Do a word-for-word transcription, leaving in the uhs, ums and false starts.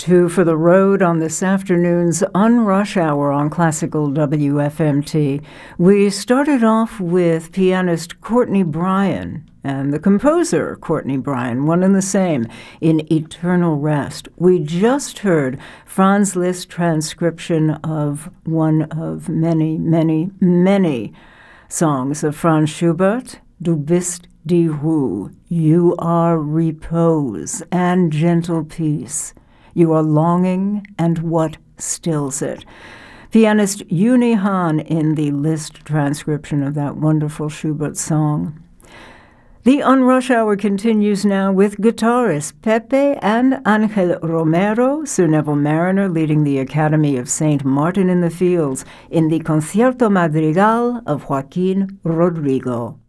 two for the road on this afternoon's Unrush Hour on Classical W F M T. We started off with pianist Courtney Bryan and the composer Courtney Bryan, one and the same, in Eternal Rest. We just heard Franz Liszt's transcription of one of many, many, many songs of Franz Schubert, Du bist die Ruhe, you are repose and gentle peace. You are longing and what stills it. Pianist Uni Hahn in the Liszt transcription of that wonderful Schubert song. The Unrush Hour continues now with guitarists Pepe and Angel Romero, Sir Neville Marriner leading the Academy of Saint Martin in the Fields in the Concierto Madrigal of Joaquin Rodrigo.